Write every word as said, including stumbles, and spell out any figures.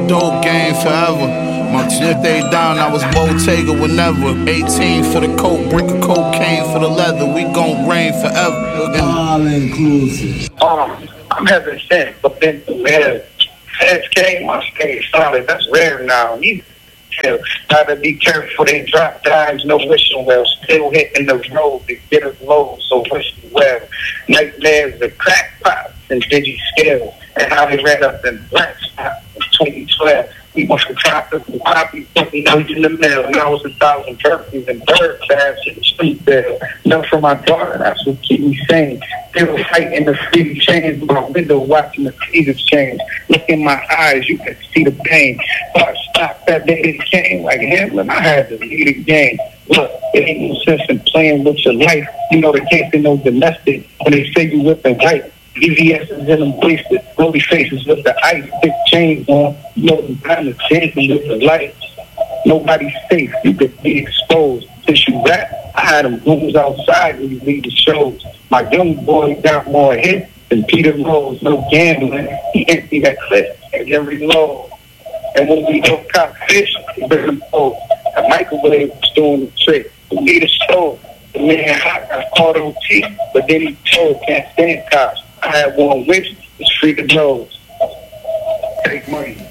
dope game forever. My tenth day down, I was Bottega whenever. eighteen for the coke, brick of cocaine for the leather. We gon' reign forever. All inclusive. Um, I'm having sex, but then the man, sex came, my stay solid. That's rare now. You gotta be careful. They drop dimes, no wishing well. Still hitting the road to get us low, so wishing well. Nightmares, the crack pops and digi scale, and how they ran up in black spot in twenty twelve. We went from traffic to poppy, putting those in the mail. And I was a thousand turkeys and bird baths in the street there. Love for my daughter, that's what keep me sane. Still fighting the free chains, my window watching the seasons change. Look in my eyes, you can see the pain. But stop that day it came like Hamlin, I had to lead the game. Look, it ain't no sense in playing with your life. You know, they can't be no domestic when they say you whipping white. E V S is in them wasted, rolly faces with the ice, big chains on, you know, the diamond dancing with the lights. Nobody's safe, you could be exposed. Since you rap, I had them rooms outside when you leave the shows. My young boy got more hits than Peter Rose, no gambling. He emptied that clip and then reload. And when we don't cop fish, he bring them both. A microwave was doing the trick. We need a stove. The man hot got caught on T, but then he told, can't stand cops. I had one wish, it's free to nose. Take money.